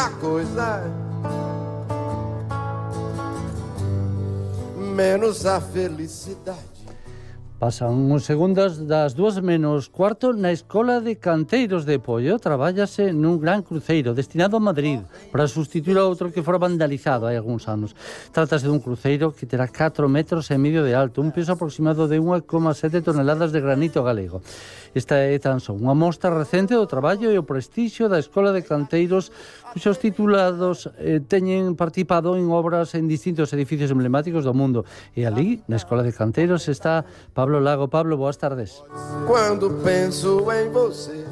a coisa, menos a felicidade. Pasan uns segundos das 2:15 na Escola de Canteiros de Poio. Trabállase nun gran cruceiro destinado a Madrid para sustituir a outro que fora vandalizado hai algúns anos. Trátase dun cruceiro que terá 4,5 metros de alto, un peso aproximado de 1,7 toneladas de granito galego. Esta é tan só unha mostra recente do traballo e o prestixio da Escola de Canteiros, cuxos titulados teñen participado en obras en distintos edificios emblemáticos do mundo. E ali, na Escola de Canteiros, está Pablo Lago. Pablo, boas tardes. Quando penso em você.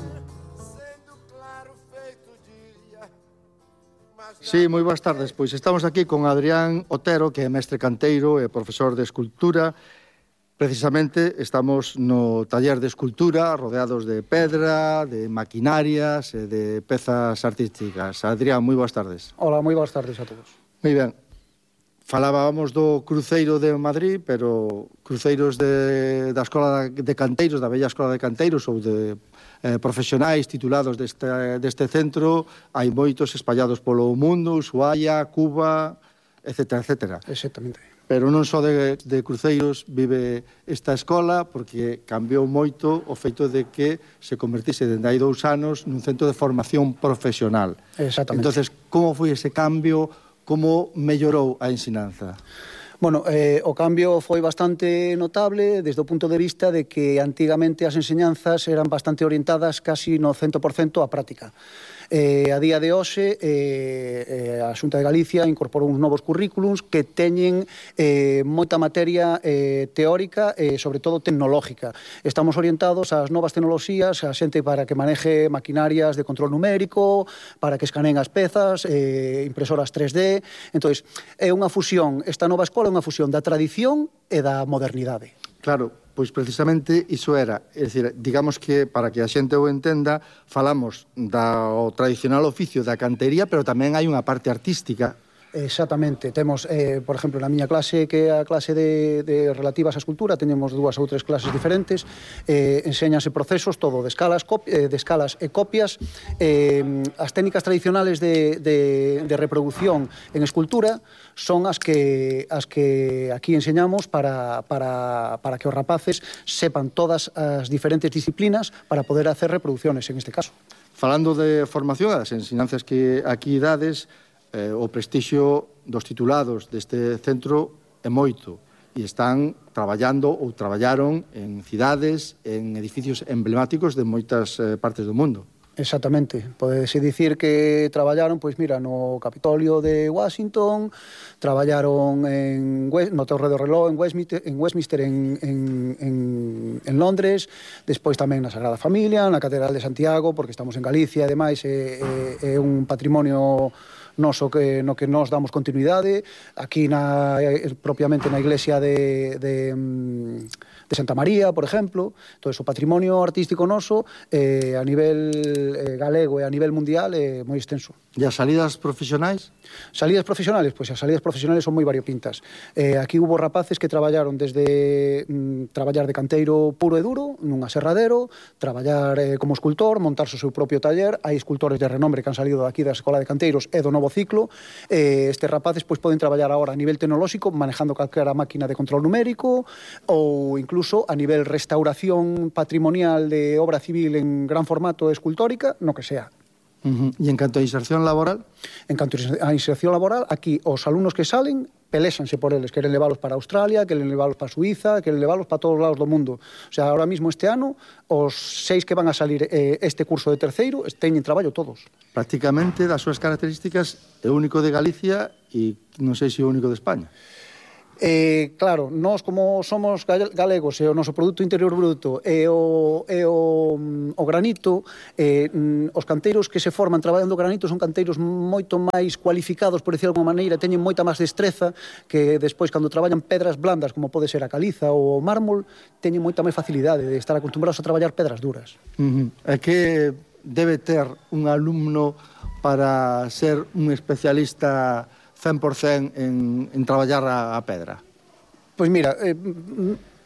Sí, moi boas tardes. Pois estamos aquí con Adrián Otero, que é mestre canteiro e profesor de escultura. Precisamente estamos no taller de escultura, rodeados de pedra, de maquinarias e de pezas artísticas. Adrián, moi boas tardes. Hola, moi boas tardes a todos. Moi ben. Falábamos do cruceiro de Madrid, pero cruceiros da Escola de Canteiros, da Bella Escola de Canteiros ou de profesionais titulados deste centro, hai moitos espallados polo mundo, Ushuaia, Cuba, etcétera, etcétera. Exactamente. Pero non só de cruceiros vive esta escola, porque cambiou moito o feito de que se convertise dende hai 2 anos nun centro de formación profesional. Exactamente. Entonces, como foi ese cambio? Como mellorou a ensinanza? Bueno, o cambio foi bastante notable desde o punto de vista de que antigamente as enseñanzas eran bastante orientadas casi no 100% á práctica. A día de hoxe, a Xunta de Galicia incorporou uns novos currículums que teñen moita materia teórica e, sobre todo, tecnológica. Estamos orientados ás novas tecnoloxías, a xente para que maneje maquinarias de control numérico, para que escaneen as pezas, impresoras 3D. Entón, é unha fusión, esta nova escola é unha fusión da tradición e da modernidade. Claro, pois precisamente iso era, é dicir, digamos que para que a xente o entenda, falamos do tradicional oficio da cantería, pero tamén hai unha parte artística. Exactamente, temos, por exemplo, na miña clase, que é a clase de relativas á escultura, teñemos 2 ou 3 clases diferentes, enséñanse procesos, todo de escalas e copias. As técnicas tradicionales de reproducción en escultura son as que aquí enseñamos para que os rapaces sepan todas as diferentes disciplinas para poder hacer reproducciones, en este caso. Falando de formación, as ensinanzas que aquí dades, o prestixio dos titulados deste centro é moito e están traballando ou traballaron en cidades, en edificios emblemáticos de moitas partes do mundo. Exactamente, podese dicir que traballaron, pois mira, no Capitolio de Washington, traballaron no Torre do Reloj en Westminster en Londres, despois tamén na Sagrada Familia, na Catedral de Santiago, porque estamos en Galicia, e demais, é un patrimonio noso no que nos damos continuidade, aquí propiamente na iglesia de Santa María, por exemplo. Entón, o patrimonio artístico noso a nivel galego e a nivel mundial é moi extenso. E as salidas profesionais? Salidas profesionales? Pois as salidas profesionales son moi variopintas. Aquí hubo rapaces que traballaron desde traballar de canteiro puro e duro, nun aserradero, traballar como escultor, montarse o seu propio taller. Hai escultores de renombre que han salido daqui da Escola de Canteiros e do novo ciclo. Estes rapaces pois poden traballar agora a nivel tecnolóxico, manejando calquera máquina de control numérico, ou incluso a nivel restauración patrimonial de obra civil en gran formato escultórica, no que sea. E en canto a inserción laboral? En canto a inserción laboral, aquí os alumnos que salen peléxanse por eles, queren leválos para Australia, queren leválos para Suiza, queren leválos para todos os lados do mundo. O sea, ahora mismo este ano, os 6 que van a salir este curso de terceiro teñen traballo todos. Prácticamente, das súas características, é o único de Galicia e non sei se é o único de España. Claro, nós como somos galegos e o noso produto interior bruto e o granito, os canteiros que se forman traballando granito son canteiros moito máis cualificados, por decir de alguma maneira, teñen moita máis destreza que despois cando traballan pedras blandas como pode ser a caliza ou o mármol, teñen moita máis facilidade de estar acostumbrados a traballar pedras duras. É que debe ter un alumno para ser un especialista 100% en traballar a pedra? Pois mira,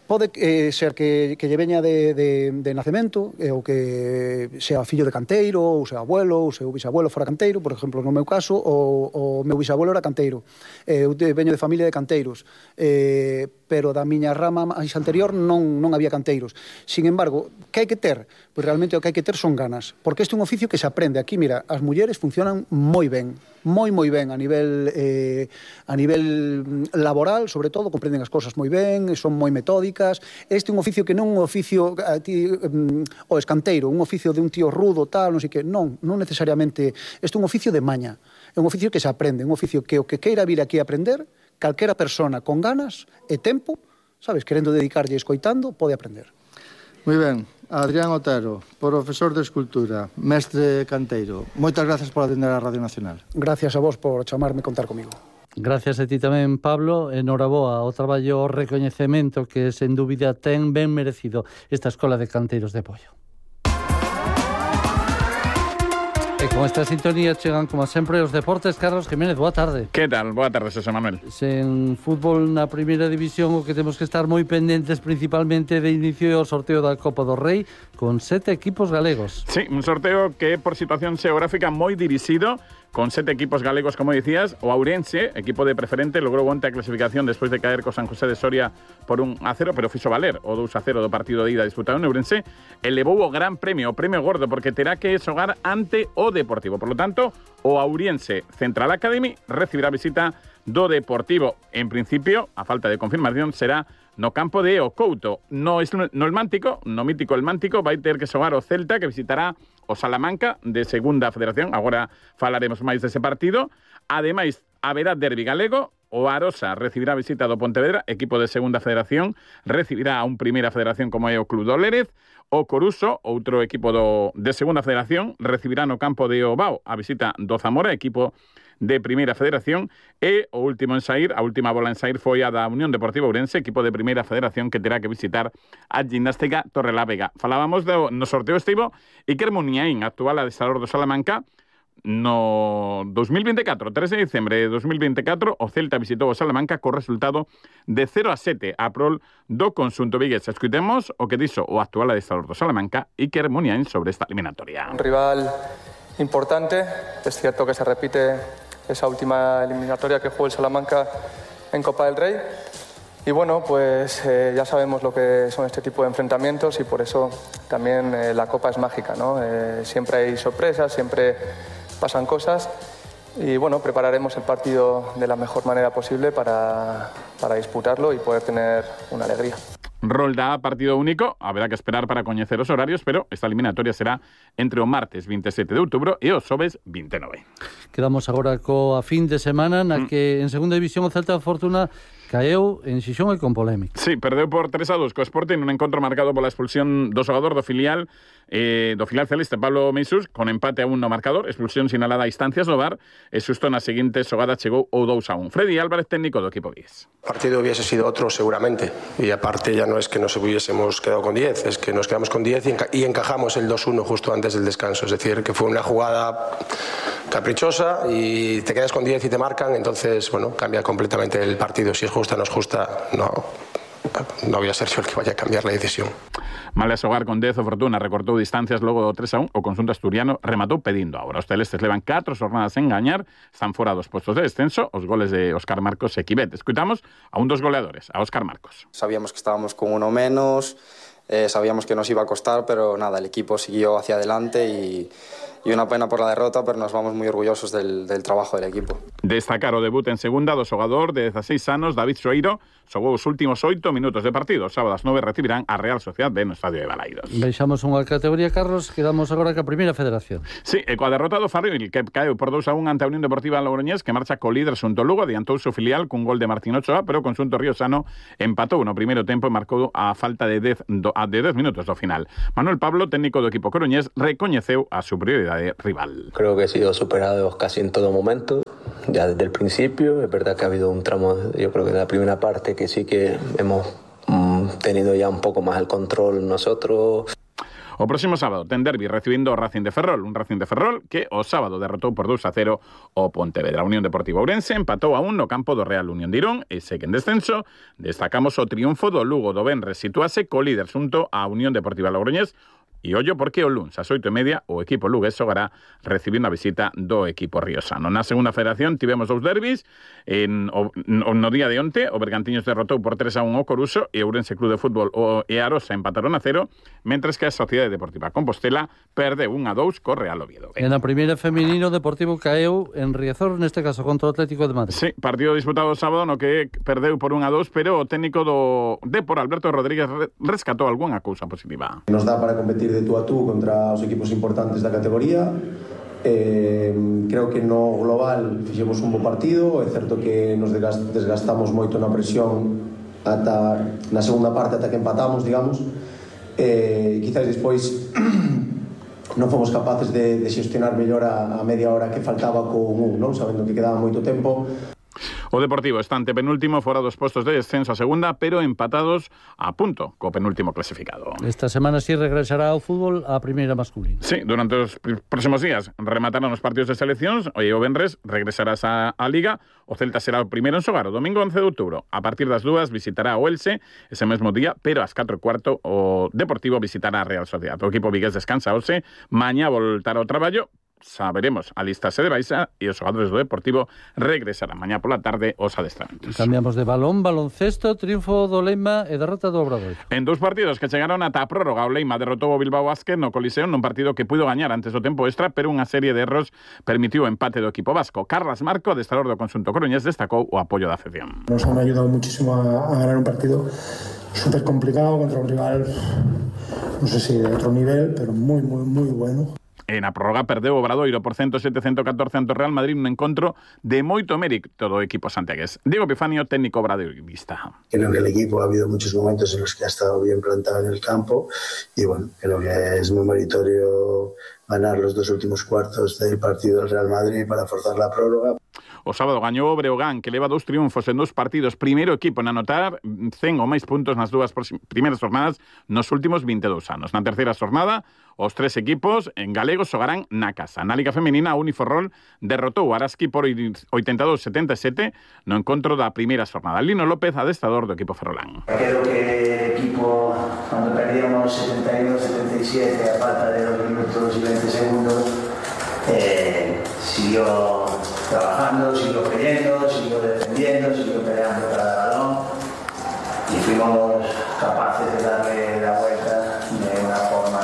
Pode ser que lle veña de nacemento, ou que sea fillo de canteiro, ou seu abuelo, ou seu bisabuelo fora canteiro, por exemplo, no meu caso, o meu bisabuelo era canteiro. Eu veño de familia de canteiros, pero da miña rama máis anterior non había canteiros. Sin embargo, que hai que ter? Pois realmente o que hai que ter son ganas, porque este é un oficio que se aprende. Aquí, mira, as mulleres funcionan moi ben, moi ben a nivel laboral, sobre todo, comprenden as cosas moi ben, son moi metódicas. Este é un oficio que non é un oficio o escanteiro, un oficio de un tío rudo, tal, non sei que, non necesariamente. Este é un oficio de maña, é un oficio que se aprende, un oficio que o que queira vir aquí a aprender, calquera persona con ganas e tempo, sabes, querendo dedicarlle e escoitando, pode aprender. Moi ben, Adrián Otero, profesor de escultura, mestre canteiro. Moitas gracias por atender a Radio Nacional. Gracias a vos por chamarme e contar comigo. Gracias a ti tamén, Pablo. Enhoraboa o traballo, o recoñecemento que, sen dúbida, ten ben merecido esta Escola de Canteiros de Poio. E con esta sintonía chegan, como sempre, os deportes. Carlos Jiménez, boa tarde. Que tal? Boa tarde, Xosé Manuel. Sen fútbol na primeira división, o que temos que estar moi pendentes principalmente de inicio o sorteo da Copa do Rei, con 7 equipos galegos. Sí, un sorteo que por situación xeográfica moi dirixido, con 7 equipos galegos, como decías. O Ourense, equipo de preferente, logrou onte a clasificación despois de caer co San José de Soria por 1-0, pero fixo valer o 2-0 do partido de ida disputado en Ourense. Elevou o gran premio, o premio gordo, porque terá que xogar ante o Deportivo. Por lo tanto, o Ourense Central Academy recibirá visita do Deportivo. En principio, a falta de confirmación, será no campo de O Couto. No el Mántico, no mítico el Mántico, vai ter que xogar o Celta, que visitará o Salamanca de Segunda Federación. Agora falaremos máis dese partido. Ademais, haberá derbi galego. O Arosa recibirá visita do Pontevedra, equipo de Segunda Federación, recibirá a un Primeira Federación como é o Club do Lérez. O Coruso, outro equipo de Segunda Federación, recibirá no campo de Obao a visita do Zamora, equipo de Primeira Federación. E o último en saír, a última bola en saír foi a da Unión Deportiva Ourense, equipo de Primeira Federación, que terá que visitar a Gimnástica Torrelavega. Falábamos no sorteo estivo Iker Muniain, actual adestrador do Salamanca. No 2024, 3 de diciembre de 2024, o Celta visitou o Salamanca co resultado de 0-7 a prol do conxunto vigués. Escuitemos o que dixo o actual adestrador do Salamanca, Iker Muniain, sobre esta eliminatoria. Un rival importante, es cierto que se repite esa última eliminatoria que jugó el Salamanca en Copa del Rey. Y bueno, pues ya sabemos lo que son este tipo de enfrentamientos y por eso también la Copa es mágica, ¿no? Siempre hay sorpresas, siempre pasan cosas y bueno, prepararemos el partido de la mejor manera posible para disputarlo y poder tener una alegría. Rolda partido único, haberá que esperar para coñecer os horarios, pero esta eliminatoria será entre o martes 27 de outubro e o xoves 29. Quedamos agora coa fin de semana na que en Segunda División o Celta Fortuna caeu en Xixón e con polémica. Sí, perdeu por 3-2 co Sporting nun encontro marcado pola expulsión do xogador do filial celeste Pablo Meisús, con empate a 1 no marcador, expulsión sinalada a instancias do VAR, e xusto na seguinte xogada chegou o 2-1. Freddy Álvarez, técnico do equipo vigués. El partido hubiese sido otro seguramente, y aparte ya no es que nos hubiésemos quedado con 10, es que nos quedamos con 10 y encajamos el 2-1 justo antes del descanso, es decir, que fue una jugada caprichosa y te quedas con 10 y te marcan, entonces, bueno, cambia completamente el partido. Si es justa o no es justa, no voy a ser yo el que vaya a cambiar la decisión. Mal a xogar con 10 o Fortuna, recortou distancias logo do 3-1, o conxunto asturiano rematou pedindo agora. Os celestes levan 4 xornadas en gañar, están fora dos postos de descenso, os goles de Óscar Marcos e Quivet. Escuitamos a un dos goleadores, a Óscar Marcos. Sabíamos que estábamos con uno menos, sabíamos que nos iba a costar, pero nada, el equipo siguió hacia adelante y una pena por la derrota, pero nos vamos muy orgullosos del trabajo del equipo. Destacar o debut en segunda do xogador de 16 anos, David Soeiro, xogou os últimos 8 minutos de partido. Sábado ás 9 recibirán a Real Sociedad no Estadio de Balaidos. Veixamos unha categoría, Carlos, quedamos agora ca Primeira Federación. Sí, e coa derrota do Farril, que caeu por 2-1 ante a Unión Deportiva Logroñés, que marcha co líder xunto ao Lugo, adiantou o filial cun gol de Martín Ochoa, pero o conxunto riosano empatou no primeiro tempo e marcou a falta de 10 minutos do final. Manuel Pablo, técnico do equipo coruñés, recoñeceu a superioridade rival. Creo que he sido superado casi en todo momento, ya desde el principio. Es verdad que ha habido un tramo, yo creo que en la primera parte, que sí que hemos tenido ya un poco más el control nosotros. O próximo sábado ten derbi recibindo o Racing de Ferrol, un Racing de Ferrol que o sábado derrotou por 2-0 o Pontevedra. A Unión Deportiva Ourense empatou a 1 no campo do Real Unión de Irún e segue en descenso. Destacamos o triunfo do Lugo do Benres, sitúase co líder xunto a Unión Deportiva Logroñés. E ollo porque o luns ás 8:30 o equipo lugués xogará recibindo a visita do equipo riosano. Na segunda federación tivemos 2 derbis no día de onte. O Bergantiños derrotou por 3-1 o Coruso e Ourense Club de Fútbol e Arosa empataron a 0, mentres que a Sociedade Deportiva Compostela perdeu 1-2 co Real Oviedo. En a primeira feminino, Deportivo caeu en Riazor, neste caso contra o Atlético de Madrid. Sí, partido disputado o sábado no que perdeu por 1-2, pero o técnico do Depor, Alberto Rodríguez, rescatou algunha cousa positiva. Nos dá para competir de tú a tú contra os equipos importantes da categoría. Creo que no global fixemos un bo partido. É certo que nos desgastamos moito na presión ata na segunda parte, ata que empatamos, digamos. Quizás despois non fomos capaces de xestionar mellor a media hora que faltaba con non sabendo que quedaba moito tempo. O Deportivo está ante penúltimo, fora dos postos de descenso a segunda, pero empatados a punto co penúltimo clasificado. Esta semana sí regresará ao fútbol a primeira masculina. Sí, durante os próximos días rematarán os partidos de seleccións. O venres regresarás a Liga. O Celta será o primeiro en xogar o domingo 11 de outubro. A partir das 2 visitará o Elxe ese mesmo día, pero ás 4:15 o Deportivo visitará a Real Sociedade. O equipo vigués descansa hoxe, mañá voltará ao traballo. Saberemos a lista se de baixa e os xogadores do Deportivo regresarán mañá pola tarde aos adestramentos. Cambiamos de baloncesto, triunfo do Leima e derrota do Obradoiro. En 2 partidos que chegaron ata a prórroga, o Leima derrotou o Bilbao Basket no Coliseo nun partido que puido gañar antes do tempo extra, pero unha serie de erros permitiu o empate do equipo vasco. Carlas Marco, adestrador do conxunto coruñés, destacou o apoio da afección. Nos han ayudado muchísimo a ganar un partido súper complicado contra un rival, no sé si de otro nivel, pero muy, muy, muy bueno. En a prórroga perdeu o Obradoiro por 107-114 ante o Real Madrid nun encontro de moito mérito do equipo santiagués. Diego Epifanio, técnico obradoirista. Creo que el equipo ha habido muchos momentos en los que ha estado bien plantado en el campo y bueno, creo que es muy meritorio ganar los 2 últimos cuartos del partido del Real Madrid para forzar la prórroga. O sábado gañou o Breogán, que leva 2 triunfos en 2 partidos. Primeiro equipo en anotar 100 ou máis puntos nas 2 primeiras jornadas nos últimos 22 anos. Na terceira jornada, os 3 equipos en galego xogarán na casa. Na Liga Femenina, a Uniforrol derrotou o Araski por 82-77 no encontro da primeira jornada. Lino López, adestrador do equipo ferrolán. Creo que el equipo, cuando perdíamos 71-77 a falta de 2 minutos y 20 segundos, siguió trabajando, siguió creyendo, siguió defendiendo, siguió peleando cada balón y fuimos capaces de darle la vuelta de una forma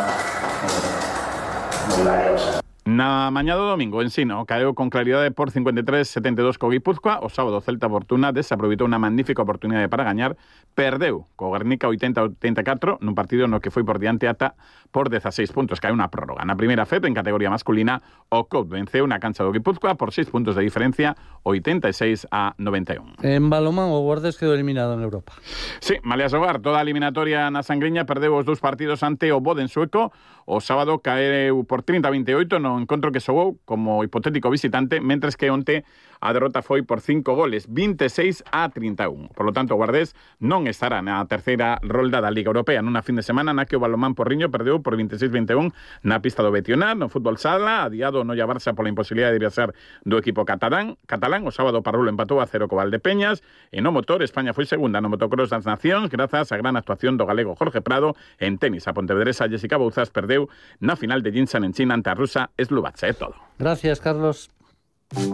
muy valiosa. Na mañá do domingo, Ensino caeu con claridade por 53-72 co Guipúzcoa. O sábado, Celta Fortuna desaproveitou unha magnífica oportunidade para gañar. Perdeu co Guernica 80-84 nun partido no que foi por diante ata por 16 puntos. Caeu unha prórroga. Na primeira FEP, en categoría masculina, o COP venceu na cancha do Guipúzcoa por 6 puntos de diferencia, 86-91. En balonmán, o Guardes quedou eliminado en Europa. Sí, malia xogar toda a eliminatoria na Sangriña, perdeu os 2 partidos ante o Boden sueco. O sábado caeu por 30-28 no encontro que xogou como hipotético visitante, mentres que onte a derrota foi por 5 goles, 26-31. Por lo tanto, o Guardés non estará na terceira rolda da Liga Europea nunha fin de semana na que o balonmán Porriño perdeu por 26-21 na pista do Betionar, no fútbol sala, adiado no Barça pola imposibilidade de viaxar do equipo catalán. O sábado Parrulo empatou a 0 co Valdepeñas, e no motor España foi segunda no motocross das Nacións grazas á gran actuación do galego Jorge Prado. En tenis, a pontevedresa Jessica Bouzas perdeu na final de Jinsan en China ante a rusa Slubatse. É todo. Gracias, Carlos.